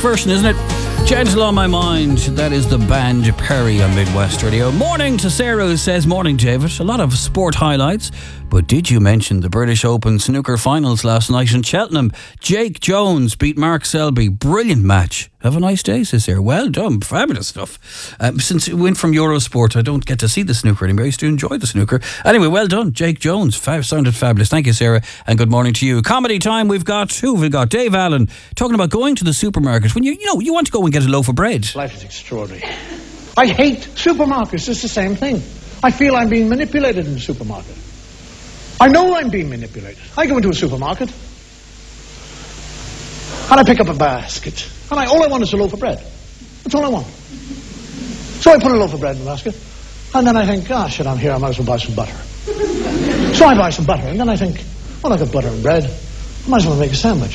version, isn't it? Gentle on My Mind. That is the band Perry on Midwest Radio. Morning to Sarah, who says, morning, David. A lot of sport highlights, but did you mention the British Open snooker finals last night in Cheltenham? Jake Jones beat Mark Selby. Brilliant match. Have a nice day, says Sarah. Well done. Fabulous stuff. Since it went from Eurosport, I don't get to see the snooker anymore. I used to enjoy the snooker. Anyway, well done, Jake Jones. Sounded fabulous. Thank you, Sarah, and good morning to you. Comedy time. We've got Dave Allen talking about going to the supermarket when you want to go and get a loaf of bread. Life is extraordinary. I hate supermarkets. It's the same thing. I feel I'm being manipulated in the supermarket. I know I'm being manipulated. I go into a supermarket and I pick up a basket. And all I want is a loaf of bread. That's all I want. So I put a loaf of bread in the basket. And then I think, gosh, I'm here, I might as well buy some butter. So I buy some butter. And then I think, well, I got butter and bread. I might as well make a sandwich.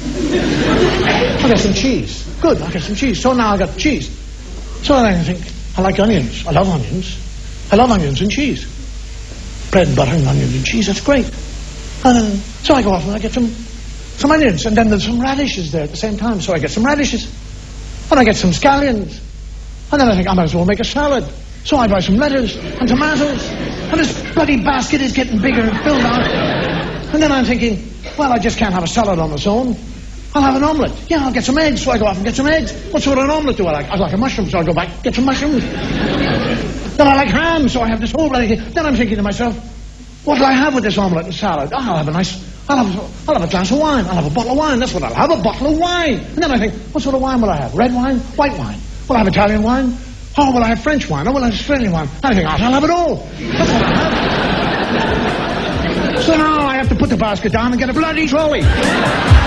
I got some cheese. Good, I got some cheese. So now I got cheese. So then I think, I like onions. I love onions. I love onions and cheese. Bread and butter and onions and cheese, that's great. And so I go off and I get some onions, and then there's some radishes there at the same time. So I get some radishes, and I get some scallions, and then I think I might as well make a salad. So I buy some lettuce and tomatoes, and this bloody basket is getting bigger and filled out. And then I'm thinking, well, I just can't have a salad on its own. I'll have an omelette. Yeah, I'll get some eggs. So I go off and get some eggs. What sort of an omelette do I like? I like a mushroom, so I'll go back, get some mushrooms. Then I like ham, so I have this whole bloody thing. Then I'm thinking to myself, what will I have with this omelette and salad? Oh, I'll have a glass of wine. I'll have a bottle of wine. That's what I'll have, a bottle of wine. And then I think, what sort of wine will I have? Red wine? White wine? Will I have Italian wine? Oh, will I have French wine? Oh, will I have Australian wine? And I think, I'll have it all. That's what I'll have. So now I have to put the basket down and get a bloody trolley.